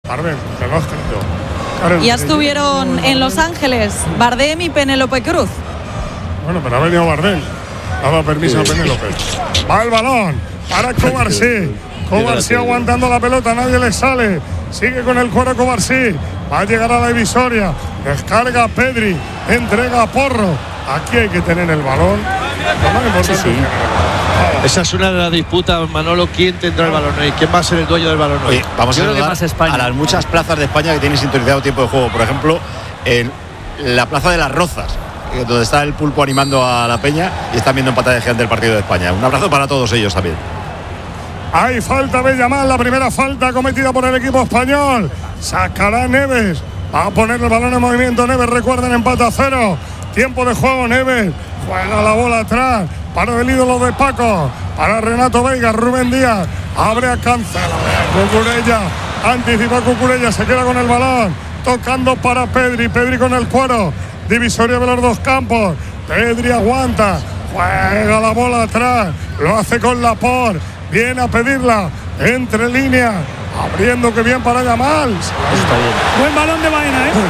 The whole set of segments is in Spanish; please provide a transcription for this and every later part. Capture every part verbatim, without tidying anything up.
Bardem, te lo has creído. Y ya estuvieron en Los Ángeles Bardem y Penélope Cruz. Bueno, pero ha venido Bardem. Daba permiso sí. a Penélope. Va el balón para Covarsí. Covarsí aguantando la pelota, nadie le sale. Sigue con el cuero Covarsí. Va a llegar a la divisoria. Descarga Pedri. Entrega a Porro. Aquí hay que tener el balón. Sí, sí. Esa es una de las disputas, Manolo. ¿Quién tendrá el balón hoy? ¿Quién va a ser el dueño del balón hoy? Oye, vamos Yo a saludar más España. a las muchas plazas de España que tienen sintonizado tiempo de juego. Por ejemplo, en la plaza de las Rozas, donde está el Pulpo animando a la Peña y están viendo en pantalla gigante el partido de España. Un abrazo para todos ellos también. Hay falta de Yamal, la primera falta cometida por el equipo español. Sacará Neves. Va a poner el balón en movimiento Neves. Recuerden, empate a cero. Tiempo de juego, Neves. Juega la bola atrás. Para el ídolo de Paco. Para Renato Veiga. Rubén Díaz. Abre a Cancela. Cucurella. Anticipa Cucurella. Se queda con el balón. Tocando para Pedri. Pedri con el cuero. Divisoria de los dos campos. Pedri aguanta. Juega la bola atrás. Lo hace con Laporte. Viene a pedirla. Entre líneas. Abriendo que bien para Yamal. Está bien. Buen balón de Baena, ¿eh?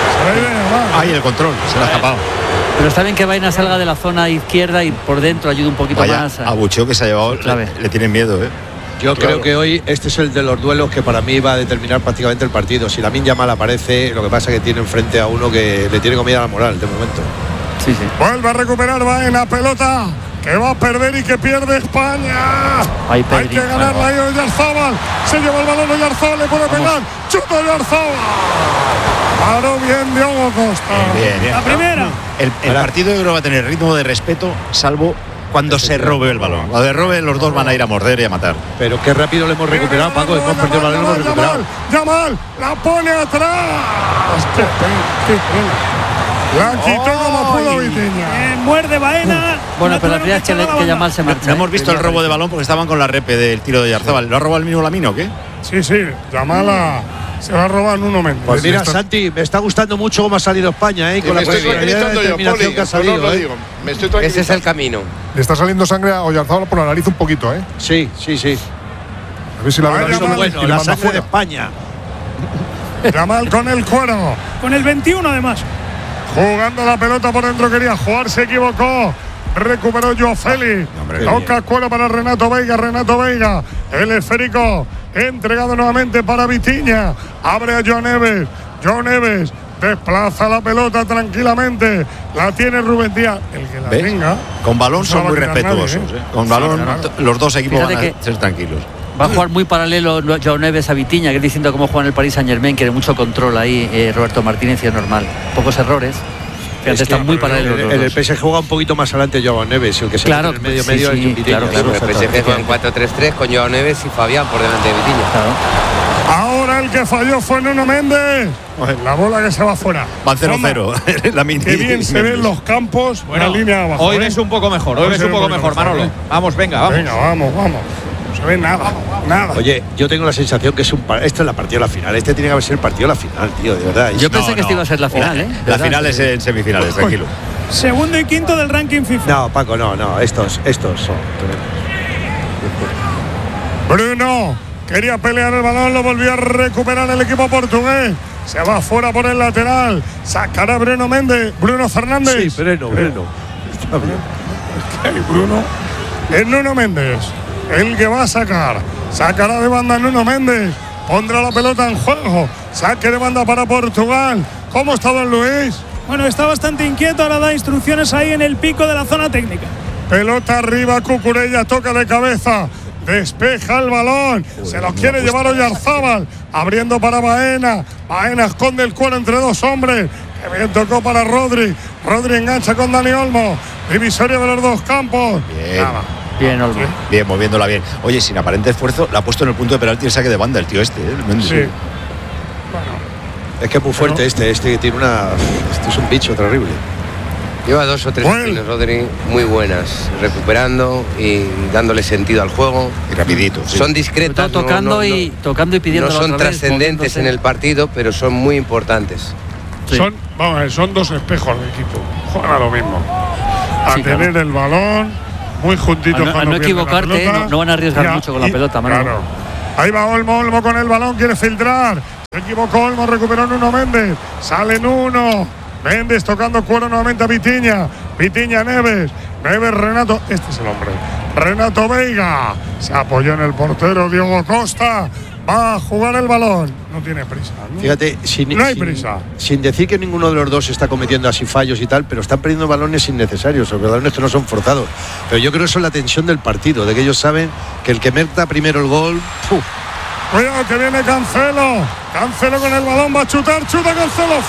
Ahí el control. Se le ha escapado. Pero está bien que Baena salga de la zona izquierda y por dentro ayude un poquito Vaya, más. A Abucheo que se ha llevado. Le, le tienen miedo, ¿eh? Yo claro. creo que hoy este es el de los duelos que para mí va a determinar prácticamente el partido. Si Lamine Yamal aparece, lo que pasa es que tiene enfrente a uno que le tiene comida la moral de momento. Sí, sí. Vuelve a recuperar Baena, pelota que va a perder y que pierde España. Hay que ganarla ahí Oyarzábal. Se lleva el balón Oyarzábal, le puede Vamos. pegar. Chuta Oyarzábal. Paró bien Diogo Costa. Bien, bien. La primera. El, el partido yo creo va a tener ritmo de respeto, salvo cuando se robe el balón. Cuando se robe, los dos van a ir a morder y a matar. Pero qué rápido lo hemos recuperado, Paco. Hemos perdido el balón, lo hemos recuperado. Yamal, la pone atrás. Qué La quitó como pudo Vitinha. Eh, muerde Baena. Bueno, pero la primera es que, que Yamal se marcha. No hemos visto el robo de balón porque estaban con la repe del tiro de Oyarzábal. ¿Lo ha robado el mismo Lamine o qué? Sí, sí. Yamal a, se va a robar Nuno Méndez. Pues mira, está... Santi, me está gustando mucho cómo ha salido España, ¿eh? Con la tranquilidad de determinación que ha salido. ¿eh? Me estoy Ese es el camino. Le está saliendo sangre a Oyarzábal por la nariz un poquito, ¿eh? Sí, sí, sí. A ver si la verdad es bueno. La sangre fuera de España. Yamal con el cuero. Con el veintiuno además. Jugando la pelota por dentro, quería jugar, se equivocó. Recuperó Joao Félix. Toca cuero para Renato Veiga. Renato Veiga. El esférico entregado nuevamente para Vitinha. Abre a Joao Neves. Joao Neves desplaza la pelota tranquilamente. La tiene Rubén Díaz. El que la ¿ves? tenga. Con balón son muy respetuosos. Nadie, ¿eh? Con balón, sí, claro. Los dos equipos Fíjate van a ser tranquilos. Va a jugar muy paralelo Joao Neves a Vitinha, que es diciendo cómo juega en el Paris Saint-Germain, que tiene mucho control ahí, eh, Roberto Martínez, y es normal. Pocos errores. Fíjate, es están muy paralelos. En el P S G juega un poquito más adelante Joao Neves, el que se claro, en el medio sí, medio sí, es Vitinha. Claro, claro, el P S G juega en cuatro tres tres con Joao Neves y Fabián por delante de Vitinha. Claro. Ahora el que falló fue Nuno Méndez. La bola que se va fuera. Van cero cero. Qué bien se ven los campos. Bueno, la línea abajo. Hoy ¿eh? ves un poco mejor. Hoy, hoy ves un poco mejor, Manolo. ¿eh? Vamos, venga, vamos. Venga, vamos, vamos. No se ve nada, nada. Oye, yo tengo la sensación que es un esta es la partida de la final. Este tiene que haber sido el partido de la final, tío, de verdad. Yo pensé no, que no. esta iba a ser la final, ¿eh? La final es en semifinales, tranquilo. Segundo y quinto del ranking FIFA. No, Paco, no, no. Estos, estos son. Bruno quería pelear el balón, lo volvió a recuperar el equipo portugués. Se va fuera por el lateral. Sacará Bruno Méndez. Bruno Fernández. Sí, Bruno, Bruno. Está bien. Es que Bruno. Es Nuno Méndez el que va a sacar. Sacará de banda Nuno Méndez. Pondrá la pelota en juego. Saque de banda para Portugal. ¿Cómo está don Luis? Bueno, está bastante inquieto. Ahora da instrucciones ahí en el pico de la zona técnica. Pelota arriba, Cucurella toca de cabeza. Despeja el balón. Se lo quiere llevar Oyarzábal. Abriendo para Baena. Baena esconde el cuero entre dos hombres. Que bien tocó para Rodri. Rodri engancha con Dani Olmo. Divisoria de los dos campos. Bien. Nada. Bien, Olmo. Bien, moviéndola bien. Oye, sin aparente esfuerzo, la ha puesto en el punto de penalti el saque de banda el tío este. ¿eh? Sí. Sí. Es que es muy fuerte este. Este que tiene una. Este es un bicho terrible. Lleva dos o tres acciones, Rodri, muy buenas, recuperando y dándole sentido al juego. Y rapidito. Sí. Son discretas, tocando, no, no, y, no, tocando y pidiendo. No son trascendentes en el partido, pero son muy importantes. Sí. Son, vamos a ver, son dos espejos del equipo. Juegan a lo mismo. A sí, tener claro. el balón muy juntito. A no, a no equivocarte, no, no van a arriesgar ya, mucho con y, la pelota, Manolo. Claro. Ahí va Olmo, Olmo con el balón, quiere filtrar. Se equivocó Olmo, recuperó Nuno Méndez. Sale Nuno. Méndez tocando cuero nuevamente a Vitinha. Vitinha, Neves. Neves, Renato. Este es el hombre. Renato Veiga. Se apoyó en el portero Diogo Costa. Va a jugar el balón. No tiene prisa, ¿no? Fíjate, sin, no hay sin, prisa. Sin decir que ninguno de los dos está cometiendo así fallos y tal, pero están perdiendo balones innecesarios, los balones que no son forzados. Pero yo creo que eso es la tensión del partido, de que ellos saben que el que meta primero el gol. ¡puf! Cuidado que viene Cancelo. Cancelo con el balón, va a chutar, chuta Cancelo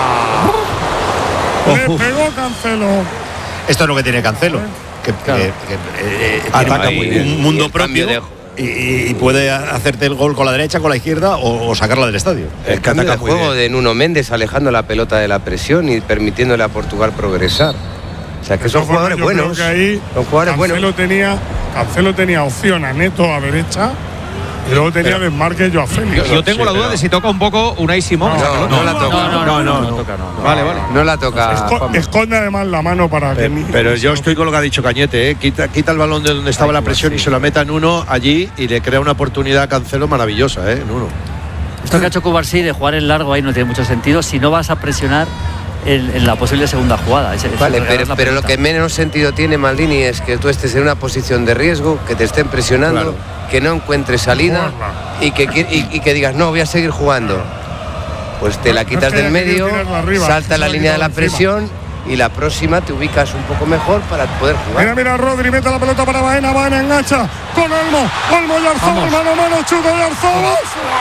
fuera. Le pegó Cancelo. Esto es lo que tiene Cancelo. Que, claro. que, que eh, ataca muy bien. Un mundo propio. De... Y, y puede hacerte el gol con la derecha, con la izquierda o, o sacarla del estadio. El, el cambio de juego bien. de Nuno Méndez alejando la pelota de la presión y permitiéndole a Portugal progresar. O sea que son jugadores buenos. Que ahí son jugadores Cancelo buenos. Tenía, Cancelo tenía opción a Neto a derecha. Y luego tenía pero, desmarque yo a Félix. Yo, yo tengo sí, la duda pero... de si toca un poco Unai Simón. No, no, no, no la toca. No, no, no, no, no, no toca, no. Vale, vale. No la toca. Esco, esconde además la mano para pero, que. Pero yo estoy con lo que ha dicho Cañete, ¿eh? Quita, quita el balón de donde estaba Ay, la presión sí. y se lo meta en uno allí y le crea una oportunidad a Cancelo maravillosa, ¿eh? En uno. Esto que ha hecho Cubarsí de jugar en largo ahí no tiene mucho sentido si no vas a presionar en, en la posible segunda jugada. Ese, vale, pero, pero lo que menos sentido tiene, Maldini, es que tú estés en una posición de riesgo, que te estén presionando. Claro. Que no encuentres salida y que, y, y que digas, no, voy a seguir jugando. Pues te la quitas del medio, salta la línea de la presión y la próxima te ubicas un poco mejor para poder jugar. Mira, mira, Rodri, mete la pelota para Baena, Baena engancha con Olmo, Olmo y Arzabal, mano a mano, chuta de Arzabal.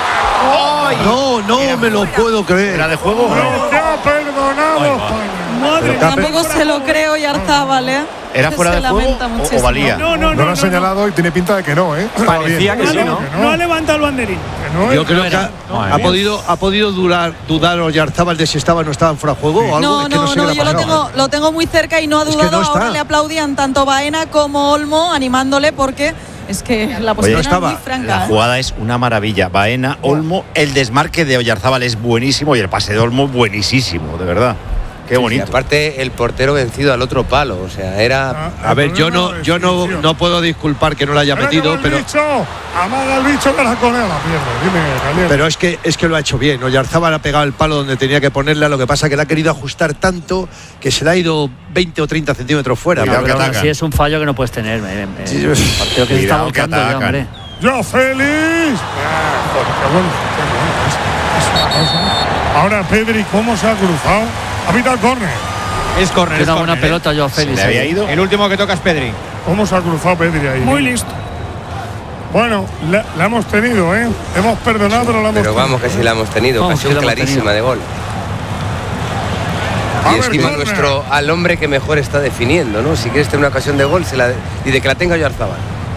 No, no mira, me lo mira. puedo creer. ¿Era de juego? No, te ha perdonado. Madre, tampoco se lo creo y Arzabal, ¿eh? ¿Era fuera de juego o, o valía? No, no, no. No lo ha señalado y tiene pinta de que no, ¿eh? Parecía que sí, ¿no? No ha levantado el banderín. Yo creo que ha, ha podido ha podido durar, dudar Oyarzábal de si estaba o no estaba en fuera de juego o algo. No, no, no, no yo lo tengo, lo tengo muy cerca y no ha dudado. Es que no ahora le aplaudían tanto Baena como Olmo animándole porque es que la posición es muy franca. La jugada ¿eh? es una maravilla. Baena, Olmo, el desmarque de Oyarzábal es buenísimo y el pase de Olmo buenísimo, de verdad. Qué bonito. Y aparte el portero vencido al otro palo, o sea, era. Ah, a ver, yo no, yo no, no puedo disculpar que no lo haya metido, pero. Bicho, amaga el bicho que la conea la pierde. Dime, Daniel. Pero es que es que lo ha hecho bien. Oyarzábal ha pegado el palo donde tenía que ponerle, lo que pasa que le ha querido ajustar tanto que se le ha ido veinte o treinta centímetros fuera. No, pero aún así es un fallo que no puedes tener. Eh, eh, sí, el partido que se está volcando ya, hombre. ¡Yo, Félix! Ah, joder, qué bueno, qué bueno. Ahora Pedri, ¿cómo se ha cruzado? Ha pitado el córner. Es córner. Es una buena pelota, yo, Félix. ¿Se le había ido? El último que toca es Pedri. ¿Cómo se ha cruzado Pedri ahí? Muy listo. Bueno, la, la hemos tenido, ¿eh? Hemos perdonado, pero la hemos pero tenido. Pero vamos, que sí la hemos tenido. Ocasión clarísima de gol. A y ver, encima corner. Nuestro al hombre que mejor está definiendo, ¿no? Si quieres tener una ocasión de gol, se la, y de que la tenga Oyarzábal.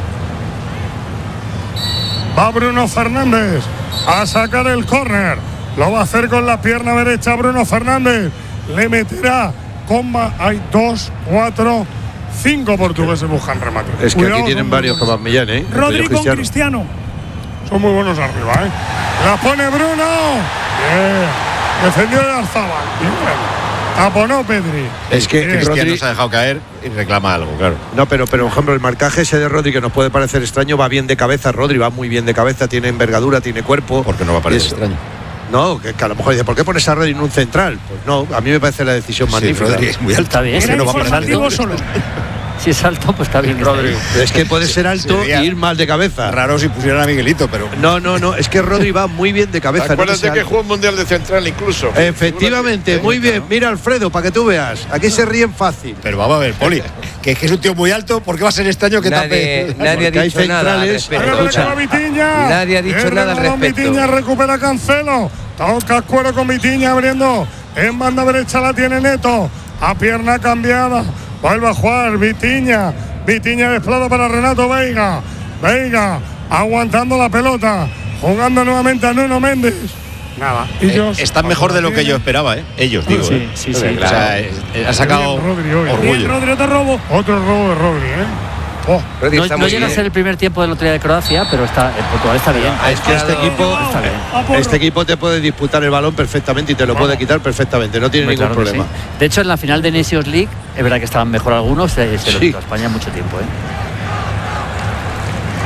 Va Bruno Fernández a sacar el córner. Lo va a hacer con la pierna derecha Bruno Fernández. Le meterá comba. Hay dos, cuatro, cinco portugueses buscan remate. Es que Cuidado, aquí tienen varios que van Millán, ¿eh? Rodri con Cristiano. Son muy buenos arriba, ¿eh? La pone Bruno. Bien. Defendió de Arzabal. Bien. Taponó Pedri. Es que Cristiano Rodri se ha dejado caer y reclama algo, claro. No, pero, pero por ejemplo, el marcaje ese de Rodri, que nos puede parecer extraño, va bien de cabeza. Rodri va muy bien de cabeza, tiene envergadura, tiene cuerpo. Porque no va a parecer extraño. No, que, que a lo mejor dice, ¿por qué pones a Rodri en un central? Pues no, a mí me parece la decisión sí, magnífica. Rodri es muy alta, bien. Si no va a parecer solo. Si es alto, pues está bien. Rodri. Es que puede ser alto y ir mal de cabeza. Raro si pusieran a Miguelito, pero. No, no, no. Es que Rodri va muy bien de cabeza. Acuérdate no que jugó un mundial de central incluso. Efectivamente, muy bien. ¿No? Mira, Alfredo, para que tú veas. Aquí se ríen fácil. Pero vamos a ver, Poli, que es que es un tío muy alto, ¿por qué va a ser extraño que nadie, tape? Nadie ha dicho nada al respecto. Nadie ha dicho nada al respecto. Vitinha recupera Cancelo. Toca cuero con Vitinha abriendo. En banda derecha la tiene Neto. A pierna cambiada. Vuelve a jugar Vitinha. Vitinha desplaza para Renato Veiga. Veiga aguantando la pelota. Jugando nuevamente a Nuno Méndez. Nada. Ellos eh, están mejor de lo que yo esperaba, ¿eh? Ellos, digo. Sí, ¿eh? sí, sí. O sea, eh, ha sacado Rodri, orgullo. Rodri, otro robo. Otro robo de Rodri, ¿eh? Oh, no no llega a ser el primer tiempo de la lotería de Croacia, pero está, el Portugal está bien. Es que este equipo, está bien. Este equipo te puede disputar el balón perfectamente y te lo puede quitar perfectamente, no tiene ningún claro problema. Sí. De hecho, en la final de Nations League, es verdad que estaban mejor algunos, se, se sí. lo quitó a España mucho tiempo, ¿eh?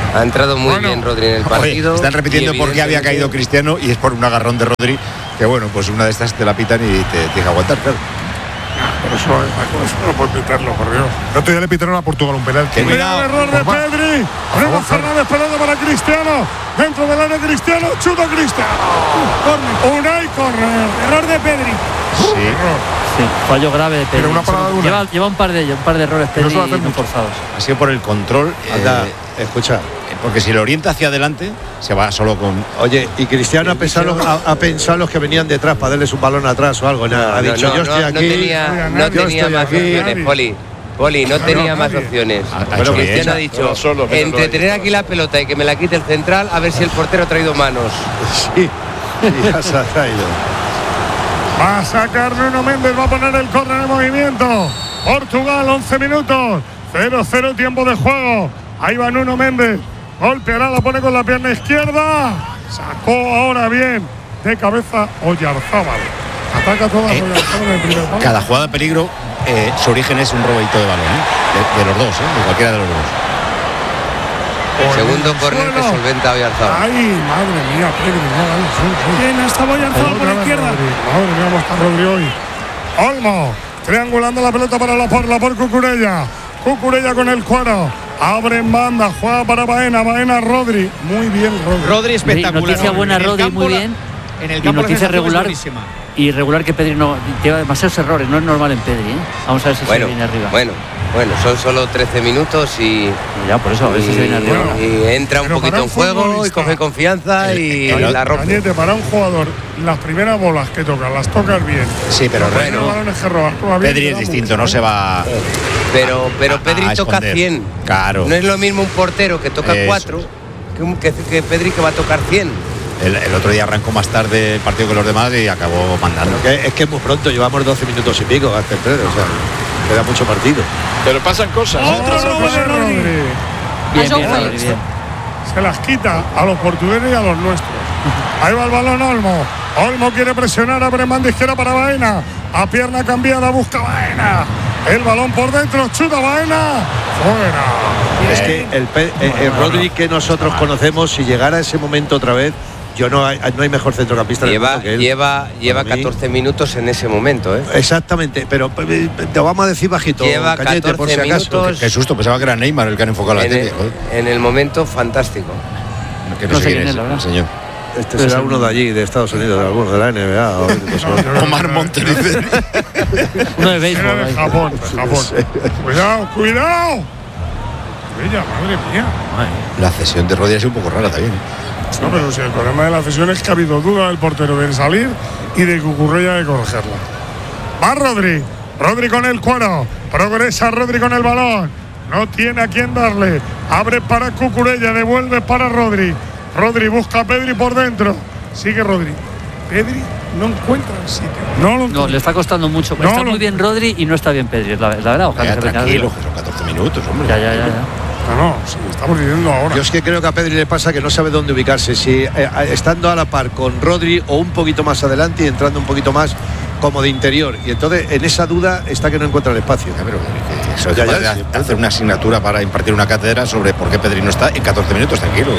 Ha entrado muy bueno, bien Rodri en el partido. Oye, están repitiendo por qué había caído Cristiano y es por un agarrón de Rodri, que bueno, pues una de estas te la pitan y te tienes que aguantar, claro. Por eso, eso no puede pitarlo, por Dios. El otro día le pitaron a Portugal un penalti. Cuidado, error de Pedri. Bruno Fernández pelota para Cristiano. Dentro del área Cristiano, chuta Cristiano. Corner. Unai corner. Error de Pedri. Sí. Sí, fallo grave de Pedri. Pero una parada de una. Lleva, lleva un par de ellos, un par de errores Pedri no muy forzados. Ha sido por el control. Anda, eh, escucha. Porque si lo orienta hacia adelante, se va solo con. Oye, y Cristiano ha pensado, ha, ha pensado los que venían detrás para darles un balón atrás o algo. Nada, no, ha dicho, no, yo estoy no, aquí. No tenía, no tenía más opciones, Poli. Poli, no tenía más opciones. Pero Cristiano ha dicho, solo, entre tener aquí la pelota y que me la quite el central, a ver si el portero ha traído manos. Sí, sí, ya se ha traído. Va a sacar Nuno Méndez, va a poner el córner en movimiento. Portugal, once minutos. cero cero tiempo de juego. Ahí va Nuno Méndez. Golpeará, la pone con la pierna izquierda. Sacó ahora bien de cabeza Oyarzábal. Ataca toda eh, Oyarzábal en el primer palo. Cada jugada de peligro, eh, su origen es un robadito de balón, ¿eh? de, de los dos, ¿eh? de cualquiera de los dos. El segundo córner que solventa Oyarzábal. Ay, madre mía, Pedri, no, dale, bien, estaba Oyarzábal por la izquierda. Madre mía, cómo está Rodri hoy. Olmo, triangulando la pelota para la por la por Cucurella. Cucurella con el cuero. Abre en banda, juega para Baena, Baena Rodri. Muy bien, Rodri. Rodri espectacular. Noticia buena, Rodri, muy bien. En el y campo noticia regular. Y regular que Pedri no lleva demasiados errores, no es normal en Pedri, ¿eh? Vamos a ver si bueno, se viene arriba. Bueno, bueno, son solo trece minutos y. Ya, por eso, a ver y, si se viene arriba. Bueno, y entra un poquito en juego y coge confianza el, y el, la rompe. Cañete, para un jugador, las primeras bolas que toca, las tocas bien. Sí, pero bueno, no. Pedri es distinto, no se va. Pero, pero a, Pedri a toca cien. Claro. No es lo mismo un portero que toca cuatro que, un, que, que Pedri que va a tocar cien. El, el otro día arrancó más tarde el partido que los demás y acabó mandando. Que es que es muy pronto, llevamos doce minutos y pico hasta el tres, o sea, queda mucho partido. Pero pasan cosas. Otro robo de Rodri. Bien, bien, Rodri, bien. Se las quita a los portugueses y a los nuestros. Ahí va el balón Olmo. Olmo quiere presionar, abre mano izquierda para Baena. A pierna cambiada busca Baena. El balón por dentro, chuta Baena. Fuera. Es que el, el, el Rodri que nosotros conocemos, si llegara ese momento otra vez, yo no hay, no hay mejor centrocampista lleva, del mundo que él. Lleva, lleva catorce minutos en ese momento, ¿eh? Exactamente, pero te vamos a decir bajito. Lleva Cañete, por si acaso. Qué, qué susto, pensaba que era Neymar el que han enfocado la tele. En el momento fantástico. Que no, no sé quién es, el señor. Este será será uno de allí, de Estados Unidos, de alguno, de la N B A. O no, Omar Montes dice. Uno de béisbol. De Japón, de Japón. Cuidado, cuidado. Bella, madre mía. La cesión de Rodri es un poco rara también. No, pero si el problema de la cesión es que ha habido duda del portero de salir y de Cucurella de corregirla. Va Rodri. Rodri con el cuero. Progresa Rodri con el balón. No tiene a quién darle. Abre para Cucurella. Devuelve para Rodri. Rodri busca a Pedri por dentro. Sigue Rodri. Pedri no encuentra el sitio. No, lo no le está costando mucho. No, está lo... muy bien Rodri y no está bien Pedri. La, la verdad, ojalá ya, se tranquilo, que son catorce minutos, hombre. Ya, ya, ya. ya. No, no, sí, estamos diciendo ahora. Yo es que creo que a Pedri le pasa que no sabe dónde ubicarse. Si eh, estando a la par con Rodri o un poquito más adelante y entrando un poquito más como de interior. Y entonces en esa duda está que no encuentra el espacio. Ya, pero eso ya, ya, ya, hacer una asignatura para impartir una cátedra sobre por qué Pedri no está en catorce minutos, tranquilo.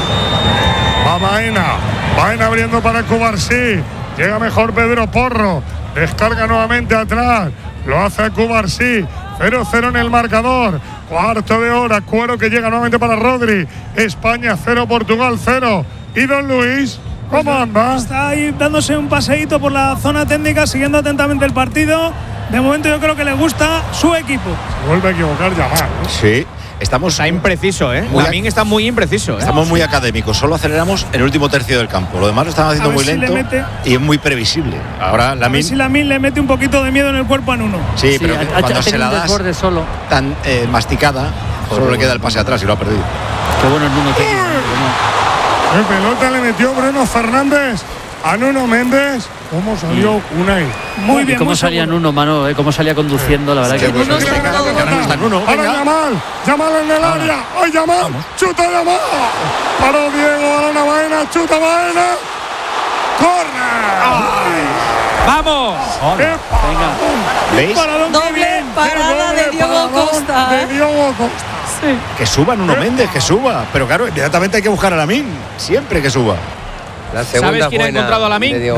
Va Baena. Baena abriendo para Cubarsí. Llega mejor Pedro Porro. Descarga nuevamente atrás. Lo hace Cubarsí. cero cero en el marcador. Cuarto de hora. Cuero que llega nuevamente para Rodri. España cero, Portugal cero. Y Don Luis, ¿cómo anda? Está ahí dándose un paseíto por la zona técnica, siguiendo atentamente el partido. De momento yo creo que le gusta su equipo. Se vuelve a equivocar Yamal, ¿no? Sí. Estamos está impreciso, ¿eh? También está muy impreciso. ¿eh? Estamos muy académicos. Solo aceleramos el último tercio del campo. Lo demás lo estamos haciendo muy si lento y es muy previsible. Ahora Lamine. A ver si Lamine le mete un poquito de miedo en el cuerpo a Nuno. Sí, sí, pero ha, cuando ha se la das solo. tan eh, masticada, Joder, solo le queda el pase atrás y lo ha perdido. Qué bueno es Nuno. ¿Qué pelota le metió Bruno Fernández a Nuno Méndez? ¿Cómo salió mm. Unai? Muy bien. ¿Cómo salía seguro. Nuno, mano? ¿Eh? ¿Cómo salía conduciendo? La verdad sí, que Nuno está está Nuno. Ahora Yamal. Yamal en el área. ¡Ay, Yamal! Vamos. ¡Chuta Yamal! Paró Diego, balón a Baena. ¡Chuta Baena! ¡Corner! ¡Vamos! Venga. ¿Veis? Doble parada de Diogo Costa. De Diogo Costa. Sí. Que suba Nuno Méndez, que suba. Pero claro, inmediatamente hay que buscar a Lamine. Siempre que suba. La segunda ¿Sabes quién ha encontrado a Lamine?